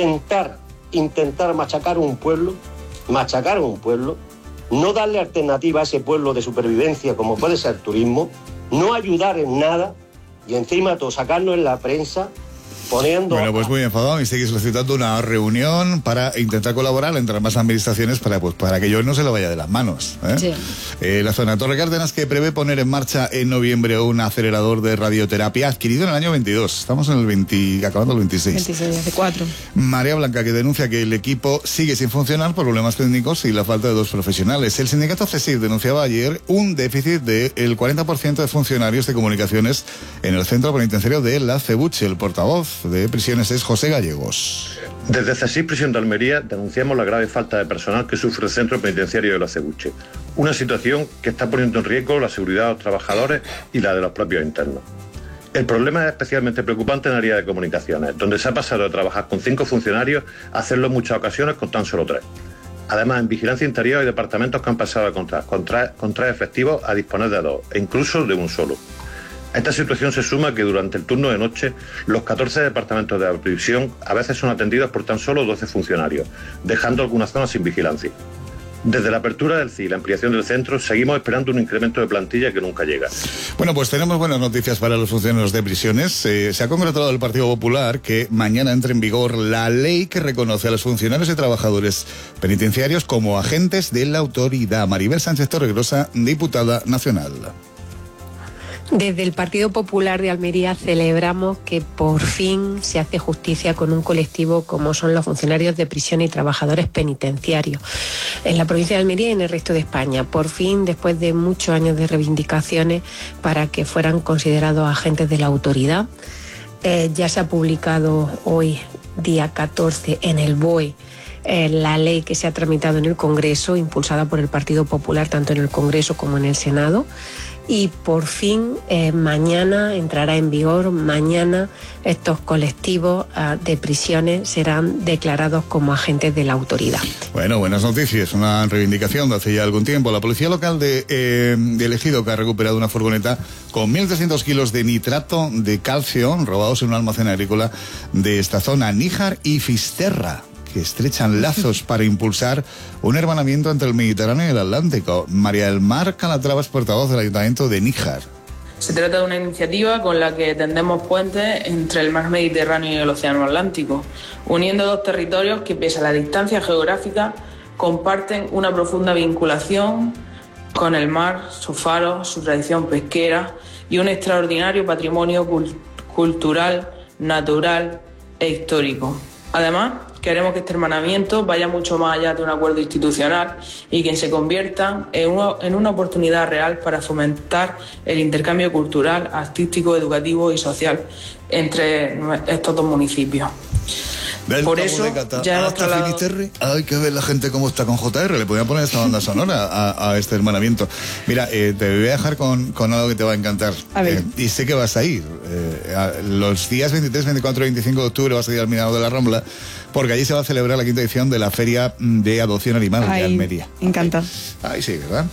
intentar machacar un pueblo, no darle alternativa a ese pueblo de supervivencia como puede ser el turismo, no ayudar en nada y encima todo sacarnos en la prensa poniendo... Bueno, pues muy enfadado y sigue solicitando una reunión para intentar colaborar entre ambas administraciones para que yo no se lo vaya de las manos, ¿eh? Sí. La zona Torre Cárdenas, que prevé poner en marcha en noviembre un acelerador de radioterapia adquirido en el año 22. Estamos en el acabando el 26. 26, hace 4. Marea Blanca, que denuncia que el equipo sigue sin funcionar por problemas técnicos y la falta de 2 profesionales. El sindicato CESIF denunciaba ayer un déficit del 40% de funcionarios de comunicaciones en el centro penitenciario de La Cebuche. El portavoz de prisiones es José Gallegos. Desde CESIF Prisión de Almería denunciamos la grave falta de personal que sufre el centro penitenciario de La Cebuche, una situación que está poniendo en riesgo la seguridad de los trabajadores y la de los propios internos. El problema es especialmente preocupante en el área de comunicaciones, donde se ha pasado de trabajar con 5 funcionarios a hacerlo en muchas ocasiones con tan solo 3. Además, en vigilancia interior hay departamentos que han pasado a contar con 3 efectivos a disponer de 2, e incluso de un solo. A esta situación se suma que durante el turno de noche los 14 departamentos de la prisión a veces son atendidos por tan solo 12 funcionarios, dejando algunas zonas sin vigilancia. Desde la apertura del CIE y la ampliación del centro seguimos esperando un incremento de plantilla que nunca llega. Bueno, pues tenemos buenas noticias para los funcionarios de prisiones. Se ha congratulado el Partido Popular que mañana entre en vigor la ley que reconoce a los funcionarios y trabajadores penitenciarios como agentes de la autoridad. Maribel Sánchez Torregrosa, diputada nacional. Desde el Partido Popular de Almería celebramos que por fin se hace justicia con un colectivo como son los funcionarios de prisión y trabajadores penitenciarios en la provincia de Almería y en el resto de España. Por fin, después de muchos años de reivindicaciones para que fueran considerados agentes de la autoridad, ya se ha publicado hoy, día 14, en el BOE, la ley que se ha tramitado en el Congreso, impulsada por el Partido Popular, tanto en el Congreso como en el Senado. Y por fin mañana entrará en vigor, mañana estos colectivos de prisiones serán declarados como agentes de la autoridad. Bueno, buenas noticias, una reivindicación de hace ya algún tiempo. La policía local de Ejido, que ha recuperado una furgoneta con 1.300 kilos de nitrato de calcio robados en un almacén agrícola de esta zona, Níjar y Fisterra, que estrechan lazos para impulsar un hermanamiento entre el Mediterráneo y el Atlántico. María del Mar Calatrava es portavoz del Ayuntamiento de Níjar. Se trata de una iniciativa con la que tendemos puentes entre el mar Mediterráneo y el Océano Atlántico, uniendo 2 territorios que, pese a la distancia geográfica, comparten una profunda vinculación con el mar, sus faros, su tradición pesquera y un extraordinario patrimonio cultural, natural e histórico. Además, queremos que este hermanamiento vaya mucho más allá de un acuerdo institucional y que se convierta en una oportunidad real para fomentar el intercambio cultural, artístico, educativo y social entre estos 2 municipios. Por eso ya hemos trasladado... Hay que ver la gente cómo está con JR. Le podría poner esta banda sonora a este hermanamiento. Mira, te voy a dejar con algo que te va a encantar. A ver. Y sé que vas a ir. Los días 23, 24 y 25 de octubre vas a ir al Mirador de la Rambla, porque allí se va a celebrar la 5ª edición de la Feria de Adopción Animal de Almería. Encanta. Ay, sí, ¿verdad?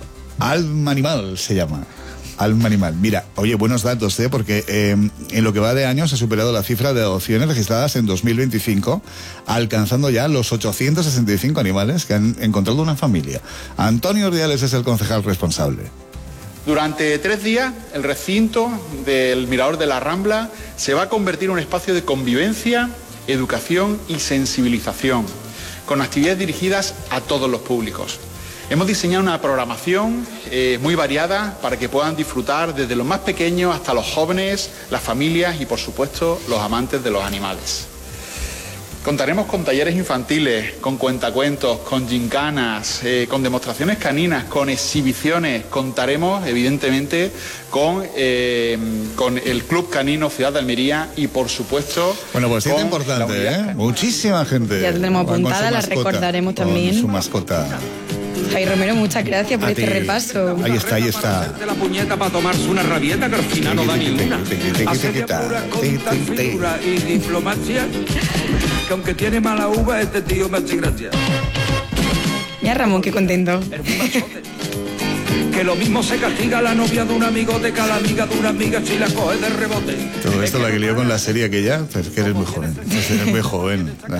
Alma Animal se llama. Alma Animal. Mira, oye, buenos datos, porque en lo que va de año se ha superado la cifra de adopciones registradas en 2025, alcanzando ya los 865 animales que han encontrado una familia. Antonio Ordiales es el concejal responsable. Durante 3 días, el recinto del Mirador de la Rambla se va a convertir en un espacio de convivencia, educación y sensibilización, con actividades dirigidas a todos los públicos. Hemos diseñado una programación muy variada para que puedan disfrutar desde los más pequeños hasta los jóvenes, las familias y, por supuesto, los amantes de los animales. Contaremos con talleres infantiles, con cuentacuentos, con gincanas, con demostraciones caninas, con exhibiciones. Contaremos, evidentemente, con el Club Canino Ciudad de Almería y, por supuesto... Bueno, pues es importante, muchísima gente. Ya tenemos apuntada, la recordaremos también. Su mascota. Javi Romero, muchas gracias por este repaso. Ahí está, ahí está. De la puñeta para tomarse una rabieta que al final no da ni una. Cultura y diplomacia, que aunque tiene mala uva, este tío me hace gracia. Mira Ramón, qué contento. Que lo mismo se castiga a la novia de un amigo de cada amiga de una amiga si la coge de rebote. Todo esto la que lió con la serie aquella, pues que eres muy joven. Eres muy joven.